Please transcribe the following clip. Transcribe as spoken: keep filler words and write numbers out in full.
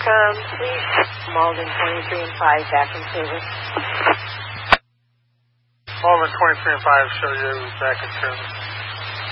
Um, please, Malden twenty-three and five back in service. Malden twenty-three and five show you back in service.